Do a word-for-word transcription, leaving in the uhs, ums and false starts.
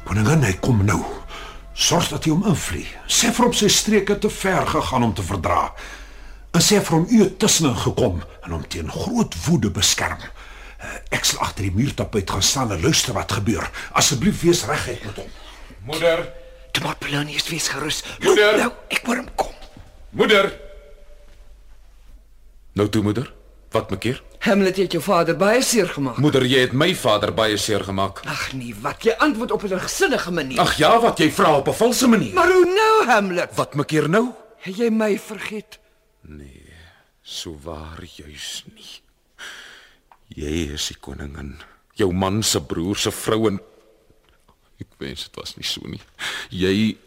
Koningin, hy kom nou. Sorg dat jy hom invlie. Sê vir hom sy streek het te ver gegaan om te verdra. En sê vir hom u het tussenin gekom en hom teen groot woede beskerm. Ek sal agter die muurtapuit gaan staan en luister wat gebeur. Asseblief wees reguit met hom. Moeder, Toe maar Polonius, wees gerus. Moeder! Loop nou, ek hoor hom kom. moeder. Nou toe, moeder. Wat maak keer? Hamlet het jou vader baie seer gemaak. Moeder, jy het my vader baie seer gemaak. Ag nee, wat jy antwoord op 'n ligsinnige manier. Ag ja, wat jy vra op 'n valse manier. Maar hoe nou, Hamlet? Wat maak keer nou? Het jy my vergeet? So waar juis nie. Jy is die koningin. Jou man se broer se vrou en ek wens dit was nie so nie. Jy